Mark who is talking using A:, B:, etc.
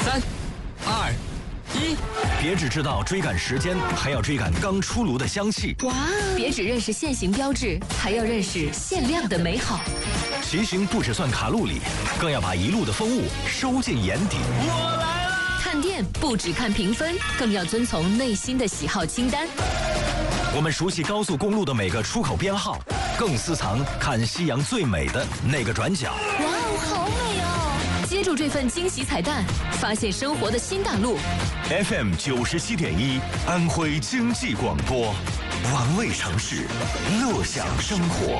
A: 3、2、1，
B: 别只知道追赶时间，还要追赶刚出炉的香气。
C: 哇！别只认识限行标志，还要认识限量的美好。
B: 骑行不只算卡路里，更要把一路的风物收进眼底。
A: 我来了！
C: 看店不只看评分，更要遵从内心的喜好清单。
B: 我们熟悉高速公路的每个出口编号，更私藏看夕阳最美的那个转角。
C: 哇哦，好美哦！接住这份惊喜彩蛋，发现生活的新大陆。
B: FM 97.1，安徽经济广播，玩味城市，乐享生活。